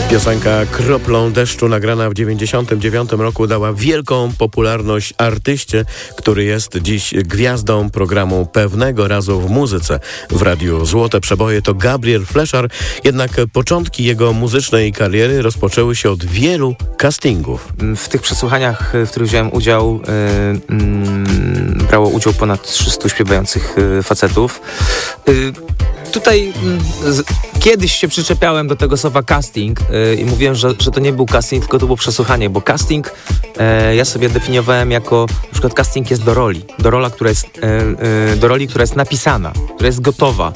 Piosenka Kroplą deszczu, nagrana w 1999 roku, dała wielką popularność artyście, który jest dziś gwiazdą programu Pewnego Razu w Muzyce w Radiu Złote Przeboje. To Gabriel Fleszar, jednak początki jego muzycznej kariery rozpoczęły się od wielu castingów. W tych przesłuchaniach, w których wziąłem udział, brało udział ponad 300 śpiewających facetów. Tutaj kiedyś się przyczepiałem do tego słowa casting i mówiłem, że to nie był casting, tylko to było przesłuchanie, bo casting ja sobie definiowałem jako, na przykład casting jest do roli, do roli, która jest napisana, która jest gotowa.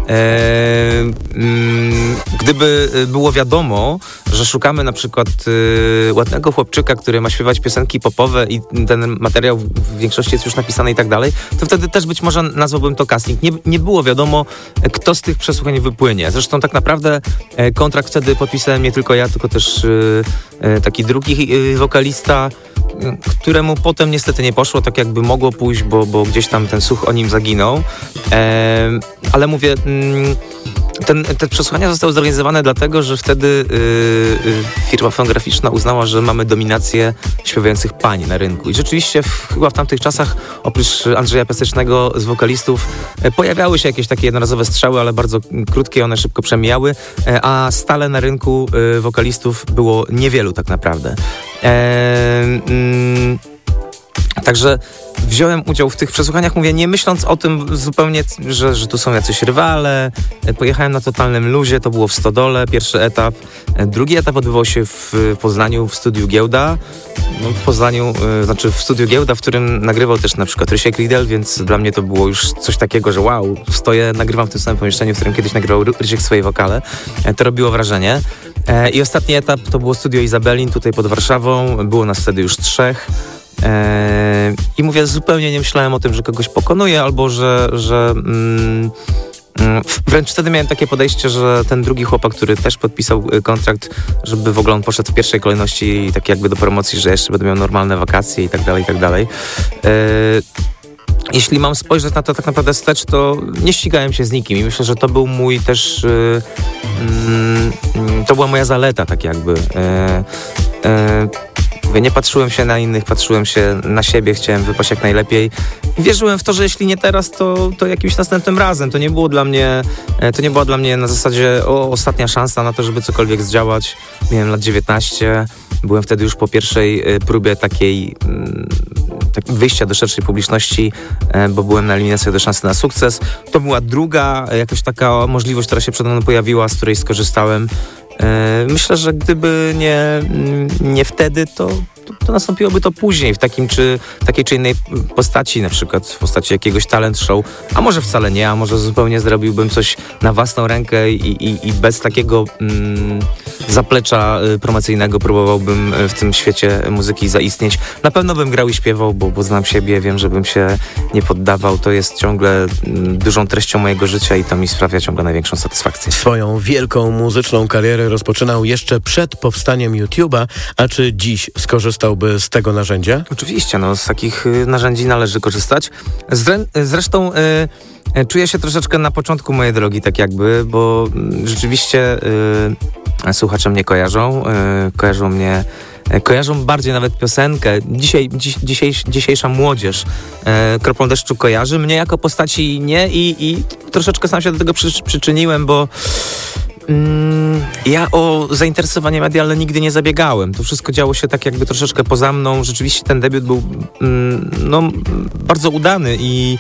Gdyby było wiadomo, że szukamy na przykład ładnego chłopczyka, który ma śpiewać piosenki popowe i ten materiał w większości jest już napisany i tak dalej, to wtedy też być może nazwałbym to casting. Nie było wiadomo, kto z tych przesłuchań wypłynie. Zresztą tak naprawdę kontrakt wtedy podpisałem nie tylko ja, tylko też taki drugi wokalista, któremu potem niestety nie poszło tak, jakby mogło pójść, bo gdzieś tam ten słuch o nim zaginął. Ale mówię, te przesłuchania zostały zorganizowane dlatego, że wtedy firma fonograficzna uznała, że mamy dominację śpiewających pań na rynku. I rzeczywiście chyba w tamtych czasach, oprócz Andrzeja Piasecznego z wokalistów, pojawiały się jakieś takie jednorazowe strzały, ale bardzo krótkie, one szybko przemijały, a stale na rynku wokalistów było niewielu tak naprawdę. Także wziąłem udział w tych przesłuchaniach, mówię, nie myśląc o tym zupełnie, że tu są jacyś rywale. Pojechałem na totalnym luzie, to było w Stodole, pierwszy etap. Drugi etap odbywał się w Poznaniu w studiu Giełda. W Poznaniu, znaczy w studiu Giełda, w którym nagrywał też na przykład Rysiek Riedel, więc dla mnie to było już coś takiego, że wow, stoję, nagrywam w tym samym pomieszczeniu, w którym kiedyś nagrywał Rysiek swoje wokale. To robiło wrażenie. I ostatni etap to było studio Izabelin, tutaj pod Warszawą. Było nas wtedy już 3. I mówię, zupełnie nie myślałem o tym, że kogoś pokonuję, albo że wręcz wtedy miałem takie podejście, że ten drugi chłopak, który też podpisał kontrakt, żeby w ogóle on poszedł w pierwszej kolejności tak jakby do promocji, że jeszcze będę miał normalne wakacje i tak dalej, i tak dalej. Jeśli mam spojrzeć na to tak naprawdę wstecz, to nie ścigałem się z nikim i myślę, że to był mój też to była moja zaleta tak jakby. Nie patrzyłem się na innych, patrzyłem się na siebie, chciałem wypaść jak najlepiej. I wierzyłem w to, że jeśli nie teraz, to jakimś następnym razem. To nie była dla mnie na zasadzie ostatnia szansa na to, żeby cokolwiek zdziałać. Miałem lat 19, byłem wtedy już po pierwszej próbie takiej wyjścia do szerszej publiczności, bo byłem na eliminacjach do Szansy na Sukces. To była druga jakaś taka możliwość, która się przede mną pojawiła, z której skorzystałem. Myślę, że gdyby nie wtedy, to nastąpiłoby to później w takiej czy innej postaci, na przykład w postaci jakiegoś talent show, a może wcale nie, a może zupełnie zrobiłbym coś na własną rękę i bez takiego zaplecza promocyjnego próbowałbym w tym świecie muzyki zaistnieć. Na pewno bym grał i śpiewał, bo znam siebie, wiem, że bym się nie poddawał. To jest ciągle dużą treścią mojego życia i to mi sprawia ciągle największą satysfakcję. Swoją wielką muzyczną karierę rozpoczynał jeszcze przed powstaniem YouTube'a, a czy dziś skorzystałby z tego narzędzia? Oczywiście, z takich narzędzi należy korzystać. Zresztą czuję się troszeczkę na początku mojej drogi, tak jakby, bo rzeczywiście słuchacze mnie kojarzą bardziej nawet piosenkę. Dzisiejsza młodzież Kroplą deszczu kojarzy mnie jako postaci nie i troszeczkę sam się do tego przyczyniłem, bo ja o zainteresowanie medialne nigdy nie zabiegałem. To wszystko działo się tak jakby troszeczkę poza mną. Rzeczywiście ten debiut był bardzo udany i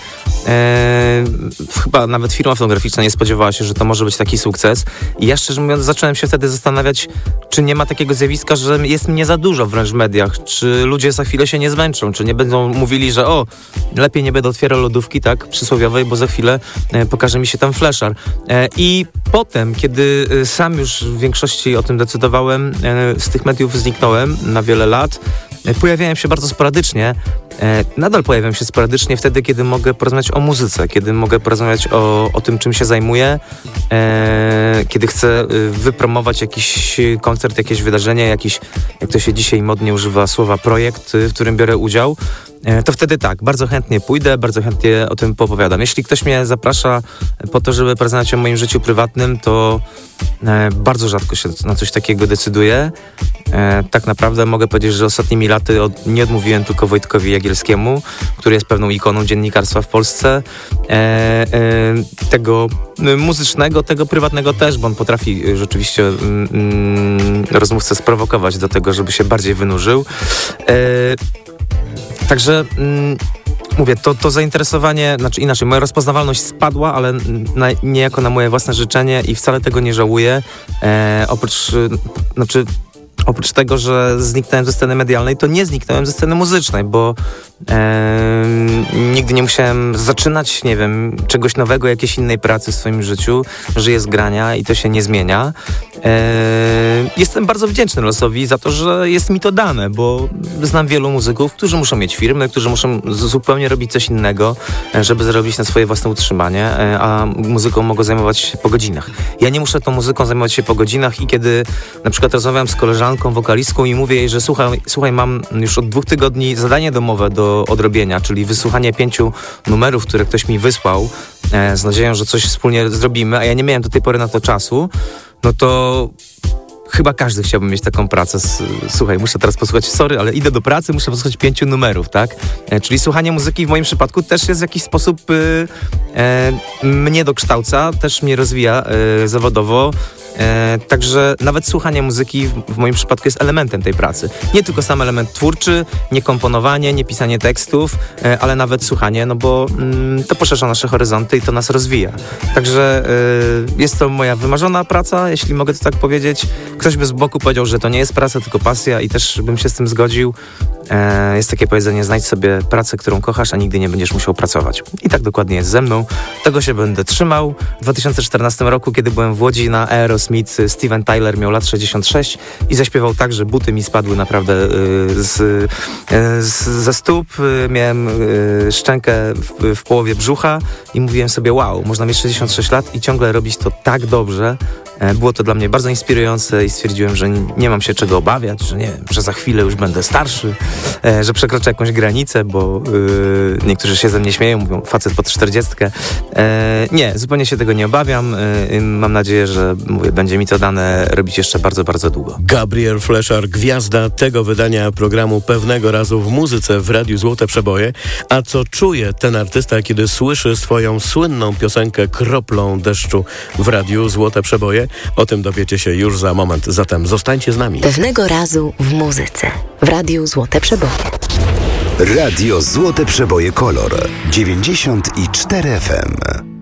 chyba nawet firma fonograficzna nie spodziewała się, że to może być taki sukces. I ja szczerze mówiąc zacząłem się wtedy zastanawiać, czy nie ma takiego zjawiska, że jest mnie za dużo wręcz w mediach. Czy ludzie za chwilę się nie zmęczą, czy nie będą mówili, że lepiej nie będę otwierał lodówki, tak, przysłowiowej, bo za chwilę pokaże mi się tam Fleszar. I potem, kiedy sam już w większości o tym decydowałem, z tych mediów zniknąłem na wiele lat. Pojawiałem się bardzo sporadycznie. Nadal pojawiam się sporadycznie wtedy, kiedy mogę porozmawiać o muzyce, kiedy mogę porozmawiać o tym, czym się zajmuję, kiedy chcę wypromować jakiś koncert, jakieś wydarzenie, jakiś, jak to się dzisiaj modnie używa słowa, projekt, w którym biorę udział. to wtedy tak, bardzo chętnie pójdę, bardzo chętnie o tym poopowiadam. Jeśli ktoś mnie zaprasza po to, żeby porozmawiać o moim życiu prywatnym, to bardzo rzadko się na coś takiego decyduję. Tak naprawdę mogę powiedzieć, że ostatnimi laty nie odmówiłem tylko Wojtkowi Jagielskiemu, który jest pewną ikoną dziennikarstwa w Polsce. Tego muzycznego, tego prywatnego też, bo on potrafi rzeczywiście rozmówcę sprowokować do tego, żeby się bardziej wynurzył. Także mówię, to zainteresowanie, znaczy inaczej, moja rozpoznawalność spadła, ale niejako na moje własne życzenie i wcale tego nie żałuję. Oprócz tego, że zniknąłem ze sceny medialnej, to nie zniknąłem ze sceny muzycznej, bo nigdy nie musiałem zaczynać, nie wiem, czegoś nowego, jakiejś innej pracy w swoim życiu. Żyję z grania i to się nie zmienia. Jestem bardzo wdzięczny losowi za to, że jest mi to dane, bo znam wielu muzyków, którzy muszą mieć firmy, którzy muszą zupełnie robić coś innego, żeby zarobić na swoje własne utrzymanie, a muzyką mogą zajmować się po godzinach. Ja nie muszę tą muzyką zajmować się po godzinach i kiedy na przykład rozmawiam z koleżanką, wokalistką i mówię jej, że słuchaj, mam już od 2 tygodni zadanie domowe do odrobienia, czyli wysłuchanie 5 numerów, które ktoś mi wysłał, z nadzieją, że coś wspólnie zrobimy, a ja nie miałem do tej pory na to czasu, no to chyba każdy chciałby mieć taką pracę. Słuchaj, muszę teraz posłuchać, sorry, ale idę do pracy, muszę posłuchać 5 numerów, tak? Czyli słuchanie muzyki w moim przypadku też jest w jakiś sposób mnie dokształca, też mnie rozwija zawodowo. Także nawet słuchanie muzyki w moim przypadku jest elementem tej pracy. Nie tylko sam element twórczy, nie komponowanie, nie pisanie tekstów, ale nawet słuchanie, no bo to poszerza nasze horyzonty i to nas rozwija. Także jest to moja wymarzona praca, jeśli mogę to tak powiedzieć. Ktoś by z boku powiedział, że to nie jest praca, tylko pasja i też bym się z tym zgodził. Jest takie powiedzenie, znajdź sobie pracę, którą kochasz, a nigdy nie będziesz musiał pracować. I tak dokładnie jest ze mną. Tego się będę trzymał. W 2014 roku, kiedy byłem w Łodzi na Aerosmith, Steven Tyler miał lat 66 i zaśpiewał tak, że buty mi spadły naprawdę ze stóp. Miałem szczękę w połowie brzucha i mówiłem sobie, wow, można mieć 66 lat i ciągle robić to tak dobrze. Było to dla mnie bardzo inspirujące i stwierdziłem, że nie mam się czego obawiać, że nie wiem, że za chwilę już będę starszy, że przekroczę jakąś granicę, bo niektórzy się ze mnie śmieją, mówią facet pod 40. Nie, zupełnie się tego nie obawiam. Mam nadzieję, że będzie mi to dane robić jeszcze bardzo, bardzo długo. Gabriel Fleszar, gwiazda tego wydania programu Pewnego Razu w Muzyce w Radiu Złote Przeboje. A co czuje ten artysta, kiedy słyszy swoją słynną piosenkę Kroplą deszczu w Radiu Złote Przeboje? O tym dowiecie się już za moment, zatem zostańcie z nami. Pewnego Razu w Muzyce w Radiu Złote Przeboje. Radio Złote Przeboje Kolor 94 FM.